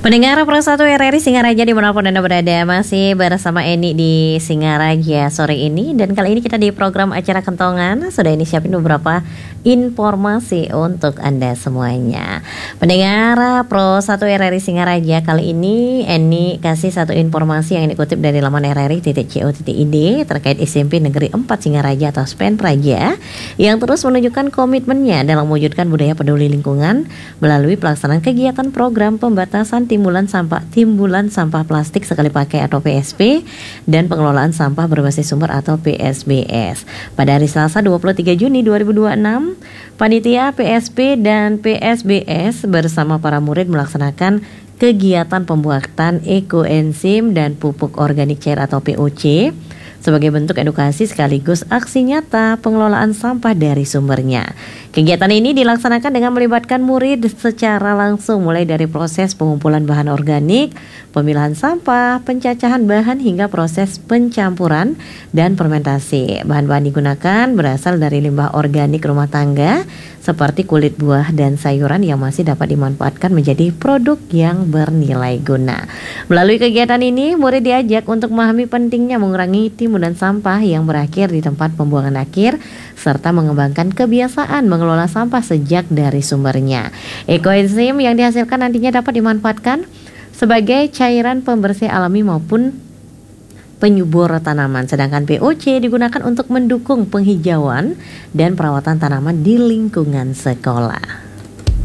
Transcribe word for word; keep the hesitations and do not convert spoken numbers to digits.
Pendengar Pro satu R R I Singaraja dimanapun Anda berada, masih bersama Eni di Singaraja sore ini. Dan kali ini kita di program acara Kentongan sudah ini siapin beberapa informasi untuk Anda semuanya. Pendengar Pro satu R R I Singaraja, kali ini Eni kasih satu informasi yang dikutip dari laman r r i titik co titik i d terkait S M P Negeri empat Singaraja atau S P N Praja yang terus menunjukkan komitmennya dalam mewujudkan budaya peduli lingkungan melalui pelaksanaan kegiatan program pembatasan timbulan sampah timbulan sampah plastik sekali pakai atau P S P dan pengelolaan sampah berbasis sumber atau P S B S. Pada hari Selasa dua puluh tiga Juni dua ribu dua puluh enam, panitia P S P dan P S B S bersama para murid melaksanakan kegiatan pembuatan ekoenzim dan pupuk organik cair atau P O C sebagai bentuk edukasi sekaligus aksi nyata pengelolaan sampah dari sumbernya. Kegiatan ini dilaksanakan dengan melibatkan murid secara langsung mulai dari proses pengumpulan bahan organik, pemilahan sampah, pencacahan bahan hingga proses pencampuran dan fermentasi. Bahan-bahan digunakan berasal dari limbah organik rumah tangga seperti kulit buah dan sayuran yang masih dapat dimanfaatkan menjadi produk yang bernilai guna. Melalui kegiatan ini, murid diajak untuk memahami pentingnya mengurangi timbunan sampah yang berakhir di tempat pembuangan akhir serta mengembangkan kebiasaan mengelola sampah sejak dari sumbernya. Ekoenzim yang dihasilkan nantinya dapat dimanfaatkan sebagai cairan pembersih alami maupun penyubur tanaman, sedangkan P O C digunakan untuk mendukung penghijauan dan perawatan tanaman di lingkungan sekolah.